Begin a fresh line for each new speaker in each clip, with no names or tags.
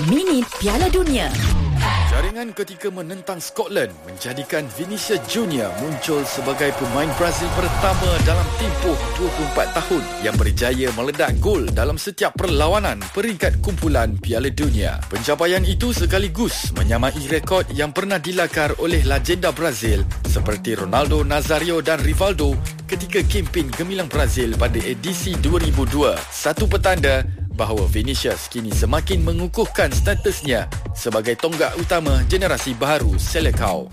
Minit Piala Dunia.
Jaringan ketika menentang Scotland menjadikan Vinicius Junior muncul sebagai pemain Brazil pertama dalam tempoh 24 tahun yang berjaya meledak gol dalam setiap perlawanan peringkat kumpulan Piala Dunia. Pencapaian itu sekaligus menyamai rekod yang pernah dilakar oleh legenda Brazil seperti Ronaldo Nazario dan Rivaldo ketika kempen gemilang Brazil pada edisi 2002. Satu petanda bahawa Vinicius kini semakin mengukuhkan statusnya sebagai tonggak utama generasi baru Selecao.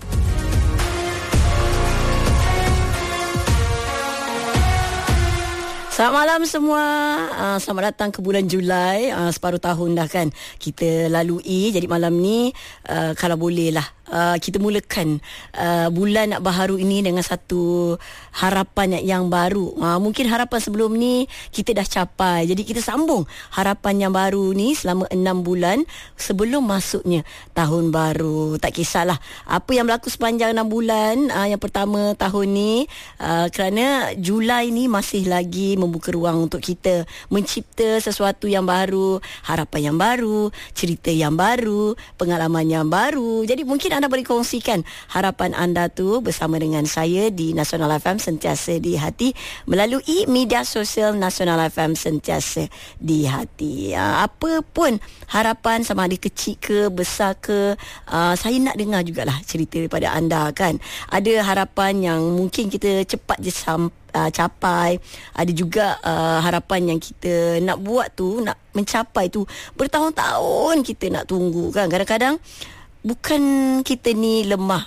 Selamat malam semua. Selamat datang ke bulan Julai. Separuh tahun dah kan kita lalui. Jadi malam ni kalau boleh lah kita mulakan bulan baharu ini dengan satu harapan yang baru. Mungkin harapan sebelum ni kita dah capai. Jadi kita sambung harapan yang baru ni selama 6 bulan sebelum masuknya tahun baru. Tak kisahlah apa yang berlaku sepanjang 6 bulan yang pertama tahun ni, kerana Julai ni masih lagi membuka ruang untuk kita mencipta sesuatu yang baru, harapan yang baru, cerita yang baru, pengalaman yang baru. Jadi mungkin anda boleh kongsikan harapan anda tu bersama dengan saya di Nasional FM Sentiasa di Hati melalui media sosial Nasional FM Sentiasa di Hati. Apa pun harapan, sama ada kecil ke besar ke, saya nak dengar jugalah cerita daripada anda kan. Ada harapan yang mungkin kita cepat je capai, ada juga harapan yang kita nak buat tu, nak mencapai tu bertahun-tahun kita nak tunggu kan. Kadang-kadang bukan kita ni lemah,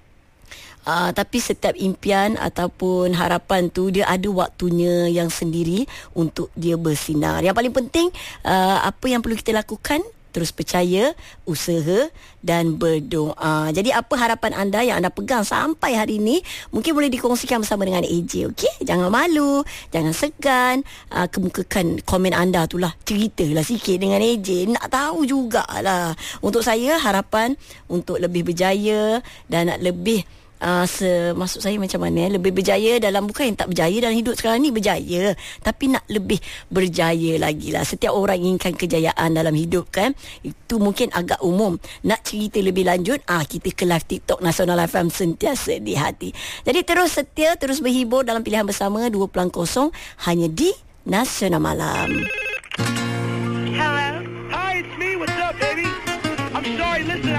tapi setiap impian ataupun harapan tu dia ada waktunya yang sendiri untuk dia bersinar. Yang paling penting apa yang perlu kita lakukan, terus percaya, usaha dan berdoa. Jadi apa harapan anda yang anda pegang sampai hari ini, mungkin boleh dikongsikan bersama dengan AJ, okey? Jangan malu, jangan segan, kemukakan komen anda tu lah. Ceritalah sikit dengan AJ, nak tahu jugalah. Untuk saya, harapan untuk lebih berjaya dan nak lebih maksud saya macam mana, lebih berjaya dalam, bukan yang tak berjaya dalam hidup sekarang ni, berjaya, tapi nak lebih berjaya lagi lah. Setiap orang inginkan kejayaan dalam hidup kan. Itu mungkin agak umum. Nak cerita lebih lanjut, kita ke live TikTok Nasional FM Sentiasa di Hati. Jadi terus setia, terus berhibur dalam pilihan bersama 2.0 hanya di Nasional Malam.